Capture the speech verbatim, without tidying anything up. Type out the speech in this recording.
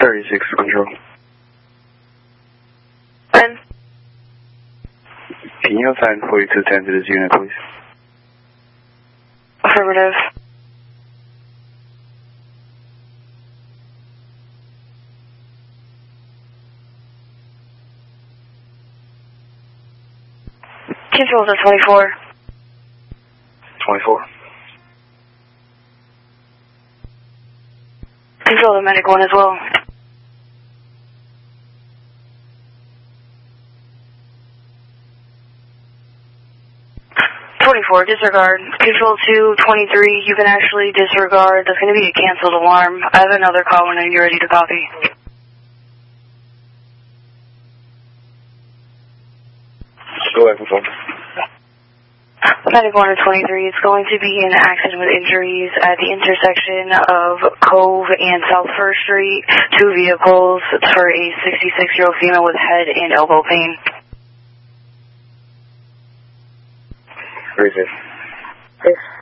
thirty-six control. ten. Can you assign forty-two ten to this unit, please? Affirmative. Controls at twenty-four. twenty-four. Control the medic one as well. twenty-four, disregard. Control two, twenty-three, you can actually disregard. That's going to be a canceled alarm. I have another call when you're ready to copy. Go ahead, control. Medic one twenty-three is going to be in an accident with injuries at the intersection of Cove and South First Street. Two vehicles for a sixty-six-year-old female with head and elbow pain. Very safe. Safe.